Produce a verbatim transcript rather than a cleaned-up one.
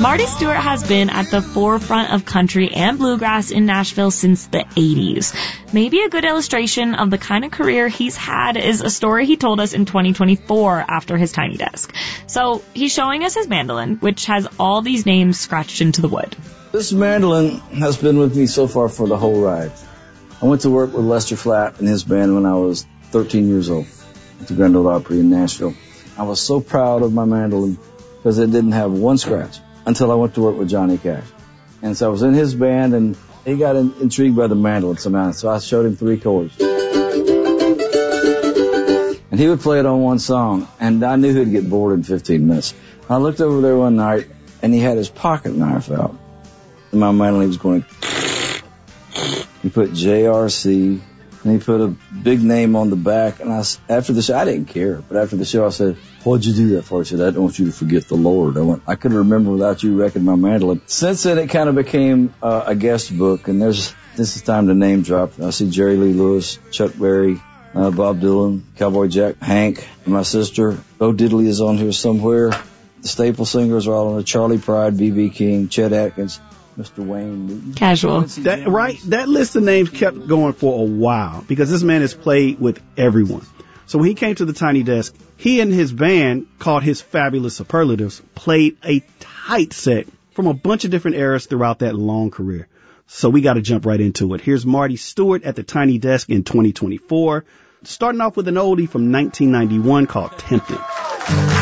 Marty Stuart has been at the forefront of country and bluegrass in Nashville since the eighties. Maybe a good illustration of the kind of career he's had is a story he told us in twenty twenty-four after his Tiny Desk. So he's showing us his mandolin, which has all these names scratched into the wood. This mandolin has been with me so far for the whole ride. I went to work with Lester Flatt and his band when I was thirteen years old at the Grand Ole Opry in Nashville. I was so proud of my mandolin because it didn't have one scratch until I went to work with Johnny Cash. And so I was in his band, and he got in, intrigued by the mandolin somehow, so I showed him three chords. And he would play it on one song, and I knew he'd get bored in fifteen minutes. I looked over there one night, and he had his pocket knife out. And my mandolin was going, he put J R C, and he put a big name on the back. And I, after the show, I didn't care, but after the show, I said, "What'd you do that for?" He said, "I don't want you to forget the Lord." I went, I couldn't remember without you wrecking my mandolin. Since then, it kind of became uh, a guest book, and there's this is time to name drop. I see Jerry Lee Lewis, Chuck Berry, uh, Bob Dylan, Cowboy Jack, Hank, and my sister. Bo Diddley is on here somewhere. The staple singers are all on it. Charlie Pride, B B King, Chet Atkins, Mister Wayne Newton. Casual. That, right? That list of names kept going for a while because this man has played with everyone. So when he came to the Tiny Desk, he and his band, called his Fabulous Superlatives, played a tight set from a bunch of different eras throughout that long career. So we got to jump right into it. Here's Marty Stuart at the Tiny Desk in twenty twenty-four, starting off with an oldie from nineteen ninety-one called Tempted.